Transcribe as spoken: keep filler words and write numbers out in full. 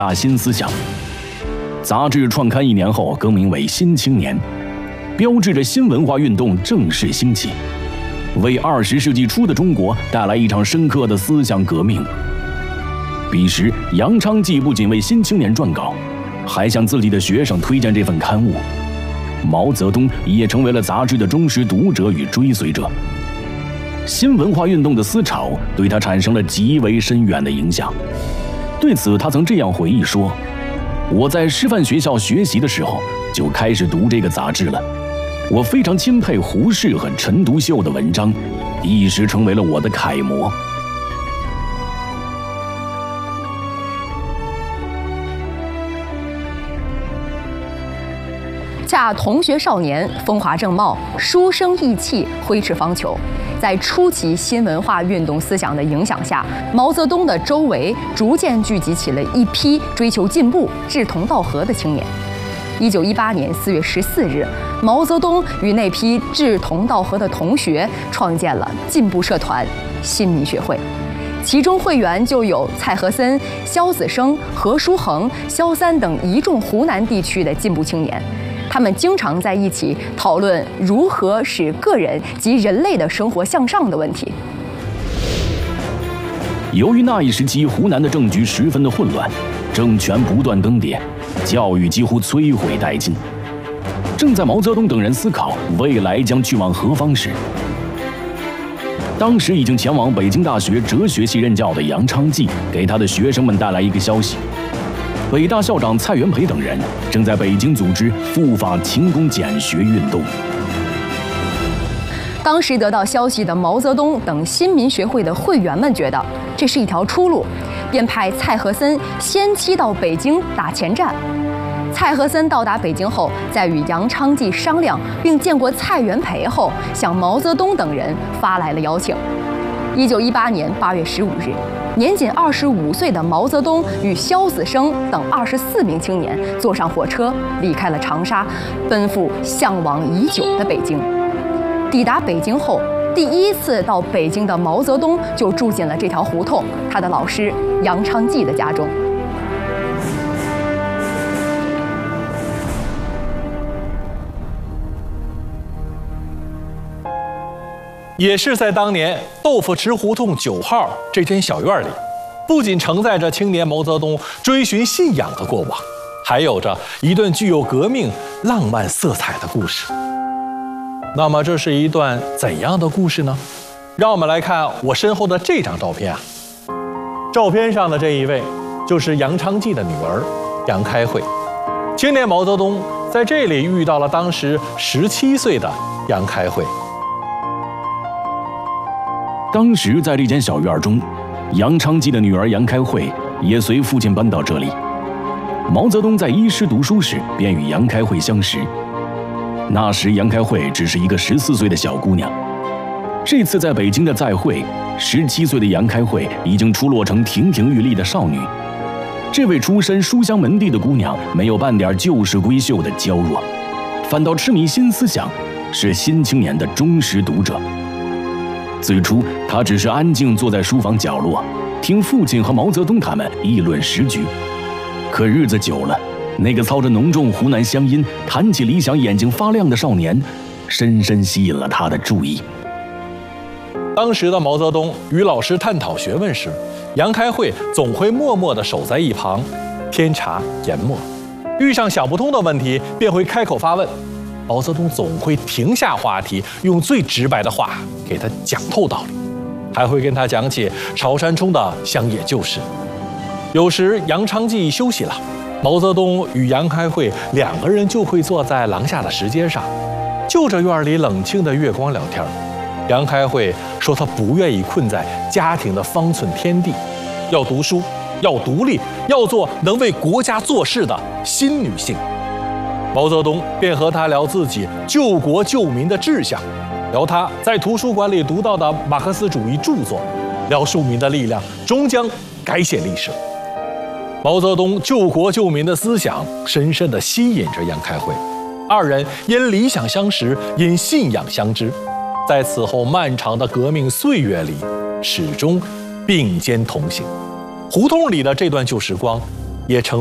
大新思想。杂志创刊一年后更名为《新青年》，标志着新文化运动正式兴起，为二十世纪初的中国带来一场深刻的思想革命。彼时，杨昌济不仅为《新青年》撰稿，还向自己的学生推荐这份刊物。毛泽东也成为了杂志的忠实读者与追随者。新文化运动的思潮对他产生了极为深远的影响。对此，他曾这样回忆说：“我在师范学校学习的时候就开始读这个杂志了，我非常钦佩胡适和陈独秀的文章，一时成为了我的楷模。” 恰同学少年，风华正茂，书生意气，挥斥方遒。在初期新文化运动思想的影响下，毛泽东的周围逐渐聚集起了一批追求进步、志同道合的青年。一九一八年四月十四日，毛泽东与那批志同道合的同学创建了进步社团新民学会，其中会员就有蔡和森、萧子升、何叔衡、萧三等一众湖南地区的进步青年。他们经常在一起讨论如何使个人及人类的生活向上的问题。 由于那一时期湖南的政局十分的混乱，政权不断更迭，教育几乎摧毁殆尽。正在毛泽东等人思考未来将去往何方时，当时已经前往北京大学哲学系任教的杨昌济给他的学生们带来一个消息：北大校长蔡元培等人正在北京组织赴法勤工俭学运动。 当时得到消息的毛泽东等新民学会的会员们觉得这是一条出路，便派蔡和森先期到北京打前站。蔡和森到达北京后，在与杨昌济商量并见过蔡元培后，向毛泽东等人发来了邀请。一九一八年八月十五日，年仅二十五岁的毛泽东与萧子升等二十四名青年坐上火车，离开了长沙，奔赴向往已久的北京。抵达北京后，第一次到北京的毛泽东就住进了这条胡同他的老师杨昌济的家中。 也是在当年豆腐池胡同九号这间小院里，不仅承载着青年毛泽东追寻信仰的过往，还有着一段具有革命浪漫色彩的故事。那么这是一段怎样的故事呢？让我们来看我身后的这张照片啊。照片上的这一位就是杨昌济的女儿杨开慧。青年毛泽东在这里遇到了当时十七岁的杨开慧。 当时在这间小院中，杨昌济的女儿杨开慧也随父亲搬到这里。毛泽东在医师读书时便与杨开慧相识。那时杨开慧只是一个十四岁的小姑娘。这次在北京的再会，十七岁的杨开慧已经出落成亭亭玉立的少女。这位出身书香门第的姑娘没有半点旧式闺秀的娇弱，反倒痴迷新思想，是新青年的忠实读者。最初，他只是安静坐在书房角落，听父亲和毛泽东他们议论时局。可日子久了，那个操着浓重湖南乡音、谈起理想眼睛发亮的少年，深深吸引了他的注意。 当时的毛泽东与老师探讨学问时，杨开慧总会默默地守在一旁，添茶研墨。遇上想不通的问题，便会开口发问。毛泽东总会停下话题，用最直白的话给他讲透道理，还会跟他讲起潮山冲的乡野旧事。有时杨昌济休息了，毛泽东与杨开慧两个人就会坐在廊下的石阶上，就着院里冷清的月光聊天。杨开慧说她不愿意困在家庭的方寸天地，要读书，要独立，要做能为国家做事的新女性。毛泽东便和他聊自己救国救民的志向，聊他在图书馆里读到的马克思主义著作，聊庶民的力量终将改写历史。毛泽东救国救民的思想深深地吸引着杨开慧，二人因理想相识，因信仰相知，在此后漫长的革命岁月里，始终并肩同行。胡同里的这段旧时光， 也成